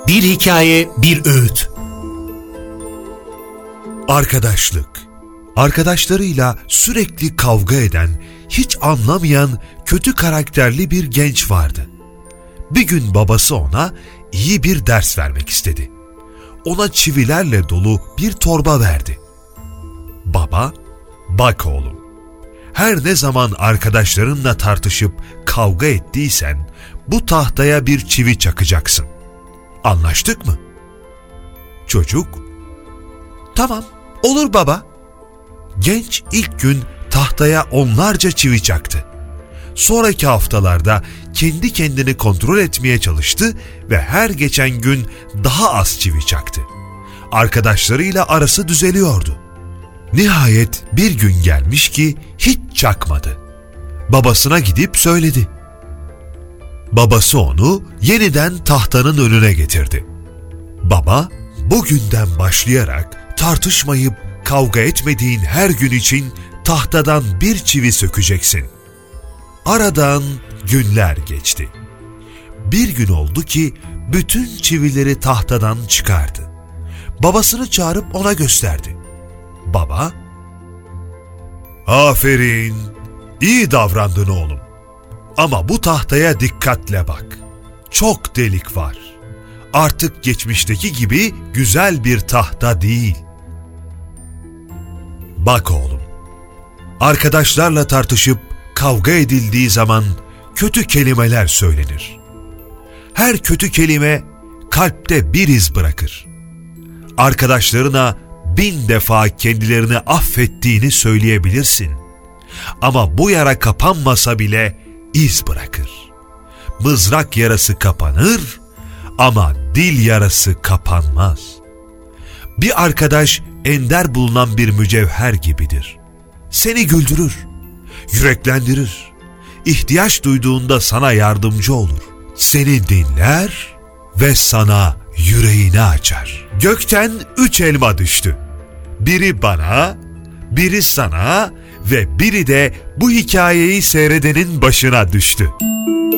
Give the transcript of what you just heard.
Bir hikaye, bir öğüt. Arkadaşlık. Arkadaşlarıyla sürekli kavga eden, hiç anlamayan, kötü karakterli bir genç vardı. Bir gün babası ona iyi bir ders vermek istedi. Ona çivilerle dolu bir torba verdi. Baba, "Bak oğlum, her ne zaman arkadaşlarınla tartışıp kavga ettiysen bu tahtaya bir çivi çakacaksın. Anlaştık mı?" Çocuk, "Tamam, olur baba." Genç ilk gün tahtaya onlarca çivi çaktı. Sonraki haftalarda kendi kendini kontrol etmeye çalıştı ve her geçen gün daha az çivi çaktı. Arkadaşlarıyla arası düzeliyordu. Nihayet bir gün gelmiş ki hiç çakmadı. Babasına gidip söyledi. Babası onu yeniden tahtanın önüne getirdi. "Baba, bugünden başlayarak tartışmayıp kavga etmediğin her gün için tahtadan bir çivi sökeceksin." Aradan günler geçti. Bir gün oldu ki bütün çivileri tahtadan çıkardı. Babasını çağırıp ona gösterdi. Baba, "Aferin, iyi davrandın oğlum. Ama bu tahtaya dikkatle bak. Çok delik var. Artık geçmişteki gibi güzel bir tahta değil." Bak oğlum, arkadaşlarla tartışıp kavga edildiği zaman kötü kelimeler söylenir. Her kötü kelime kalpte bir iz bırakır. Arkadaşlarına 1000 defa kendilerini affettiğini söyleyebilirsin. Ama bu yara kapanmasa bile iz bırakır. Mızrak yarası kapanır ama dil yarası kapanmaz. Bir arkadaş ender bulunan bir mücevher gibidir. Seni güldürür, yüreklendirir. İhtiyaç duyduğunda sana yardımcı olur. Seni dinler ve sana yüreğini açar. Gökten 3 elma düştü. Biri bana, biri sana ve biri de bu hikayeyi seyredenin başına düştü.